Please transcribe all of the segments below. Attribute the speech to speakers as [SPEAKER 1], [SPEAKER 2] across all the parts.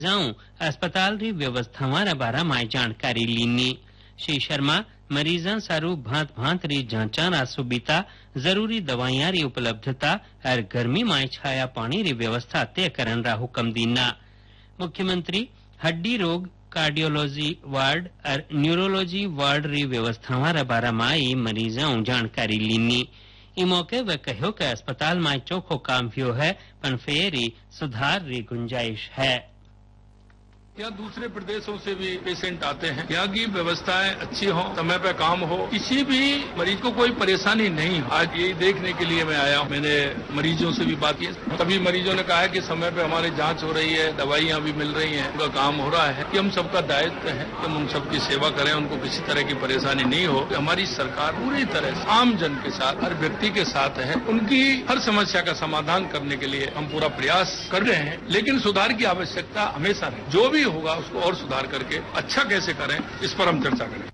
[SPEAKER 1] जाऊं अस्पताल री व्यवस्थावां बारा में जानकारी लीनी। श्री शर्मा मरीजा सारू भांत भांत री जांचा रा सुबीता जरूरी दवाइयां री उपलब्धता और गर्मी में छाया पानी री व्यवस्था तय करन रा हुक्म दीना। मुख्यमंत्री हड्डी रोग कार्डियोलॉजी वार्ड और न्यूरोलॉजी वार्ड री व्यवस्थावां बारा में मरीजाओं जानकारी लीनी। ई मौके वे कहो कि अस्पताल में चोखो काम हुयो है पण फेरी सुधार री गुंजाइश है।
[SPEAKER 2] या दूसरे प्रदेशों से भी पेशेंट आते हैं। यहाँ की व्यवस्थाएं अच्छी हो, समय पे काम हो, किसी भी मरीज को कोई परेशानी नहीं हो। आज ये देखने के लिए मैं आया हूँ। मैंने मरीजों से भी बात की। सभी मरीजों ने कहा है कि समय पे हमारी जांच हो रही है, दवाइयाँ भी मिल रही हैं, उनका काम हो रहा है कि हम सबका दायित्व है कि हम उन सबकी सेवा करें, उनको किसी तरह की परेशानी नहीं हो। हमारी सरकार पूरी तरह से आम जन के साथ, हर व्यक्ति के साथ है। उनकी हर समस्या का समाधान करने के लिए हम पूरा प्रयास कर रहे हैं, लेकिन सुधार की आवश्यकता हमेशा है। जो भी होगा उसको और सुधार करके अच्छा कैसे करें, इस पर हम चर्चा करें।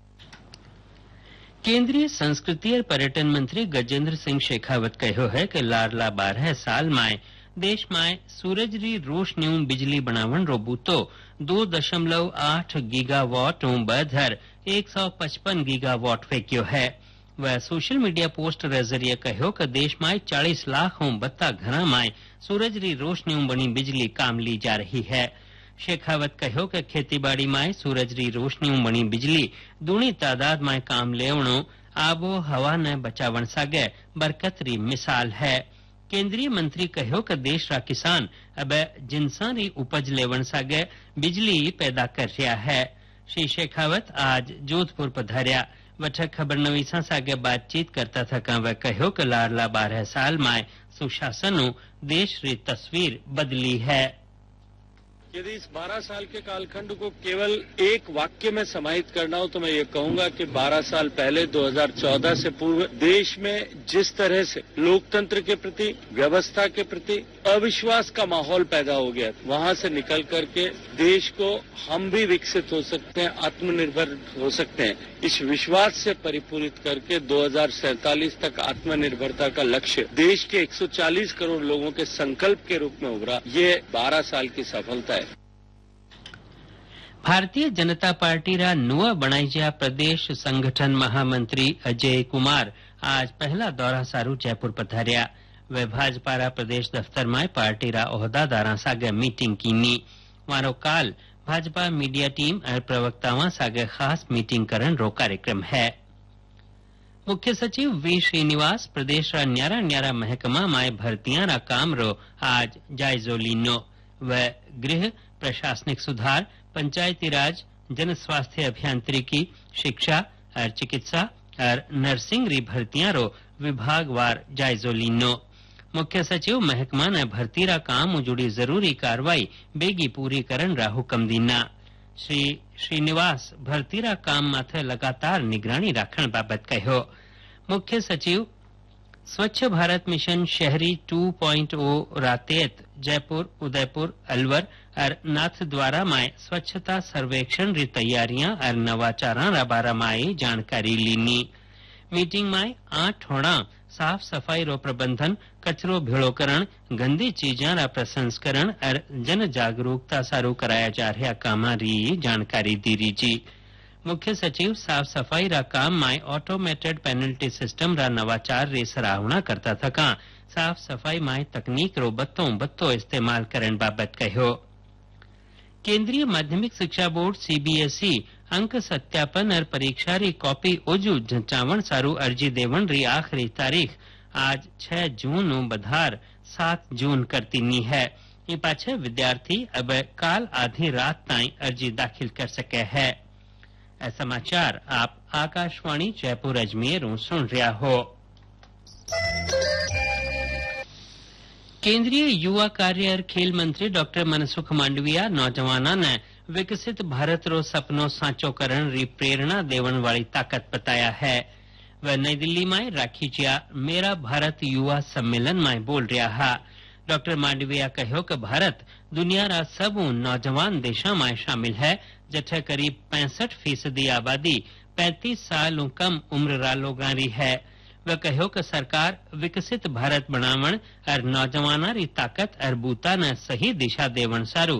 [SPEAKER 1] केंद्रीय संस्कृति और पर्यटन मंत्री गजेंद्र सिंह शेखावत कहो है कि लारला 12 साल में देश में सूरज री रोशनी बिजली बनावण रो बूतो 2.8 गीगावाट बधर 155 गीगावाट फेंक्यो है। वह सोशल मीडिया पोस्ट रे जरिए कहो कि देश में 40 लाख बत्ता घरा में सूरज री रोशनी बनी बिजली काम ली जा रही है। शेखावत कहो कि खेतीबाड़ी में सूरज री रोशनी बनी बिजली दूनी तादाद में काम लेवणो आबो हवा ने बचावण सागे बरकत री मिसाल है। केंद्रीय मंत्री कहो कि देश रा किसान अब जिनसा री उपज लेवण सागे बिजली पैदा कर रहा है। श्री शेखावत आज जोधपुर पधार्या। वठ खबर नवीसा सागे बातचीत करता थका वह कहो कि लारला 12 साल में सुशासन देश री तस्वीर बदली है।
[SPEAKER 3] यदि इस 12 साल के कालखंड को केवल एक वाक्य में समाहित करना हो तो मैं ये कहूंगा कि 12 साल पहले 2014 से पूर्व देश में जिस तरह से लोकतंत्र के प्रति, व्यवस्था के प्रति अविश्वास का माहौल पैदा हो गया, वहां से निकल करके देश को हम भी विकसित हो सकते हैं, आत्मनिर्भर हो सकते हैं, इस विश्वास से परिपूरित करके 2047 तक आत्मनिर्भरता का लक्ष्य देश के 140 करोड़ लोगों के संकल्प के रूप में उभरा। ये 12 साल की सफलता है।
[SPEAKER 1] भारतीय जनता पार्टी रा नुआ बनाईजा प्रदेश संगठन महामंत्री अजय कुमार आज पहला दौरा सारू जयपुर पधार्या। वे भाजपा रा प्रदेश दफ्तर में पार्टी रा ओहदादारा सागे मीटिंग कीनी। वारो काल भाजपा मीडिया टीम और प्रवक्तावां सागे खास मीटिंग करन रो कार्यक्रम है। मुख्य सचिव वी श्रीनिवास प्रदेश रा न्यारा न्यारा महकमा में भर्तियां रा काम रो आज जायजो लीनो। वह गृह, प्रशासनिक सुधार, पंचायती राज, जन स्वास्थ्य अभियांत्रिकी, शिक्षा और चिकित्सा और नर्सिंग री भर्तियां रो विभागवार जायजो लीनो। मुख्य सचिव महकमा ने भर्ती रा काम जुड़ी जरूरी कार्रवाई बेगी पूरी करन रा हुक्म दीना। श्री श्रीनिवास भर्ती रा काम माथे लगातार निगरानी राखण बाबत कहो। मुख्य सचिव स्वच्छ भारत मिशन शहरी 2.0 रातेत जयपुर, उदयपुर, अलवर और नाथद्वारा में स्वच्छता सर्वेक्षण री तैयारियां और नवाचारा रा बारा में जानकारी लीनी। मीटिंग में 8 ठोड़ा साफ सफाई रो प्रबंधन, कचरो भेड़ोकरण, गंदी चीजा रा प्रसंस्करण और जन जागरूकता सारू कराया जा रहा कामा री जानकारी दी रही जी। मुख्य सचिव साफ सफाई रा काम में ऑटोमेटेड पेनल्टी सिस्टम रा नवाचार री सराहना करता थका साफ सफाई में तकनीक रो बत्तो इस्तेमाल करन बाबत कहो। केंद्रीय माध्यमिक शिक्षा बोर्ड सीबीएसई अंक सत्यापन और परीक्षा री कॉपी ओजू जंचावण सारू अर्जी देवण री आखिरी तारीख आज 6 जून बधार 7 जून करतीनी है। ये पाछे विद्यार्थी अब काल आधी रात ताई अर्जी दाखिल कर सके है। समाचार आप आकाशवाणी जयपुर अजमेर सुन रहा हो। केंद्रीय युवा कार्य और खेल मंत्री डॉक्टर मनसुख मांडविया नौजवाना ने विकसित भारत रो सपनो साचो करण री प्रेरणा देवण वाली ताकत बताया है। वह नई दिल्ली में राखीजिया मेरा भारत युवा सम्मेलन में बोल रहा है। डॉक्टर मांडविया कहो कि भारत दुनिया रा सब नौजवान देशों में शामिल है, जठे करीब 65% आबादी 35 साल कम उम्र रा लोगां री है। वह कहो कि सरकार विकसित भारत बनावण और नौजवाना री ताकत और बूता ने सही दिशा देवण सारू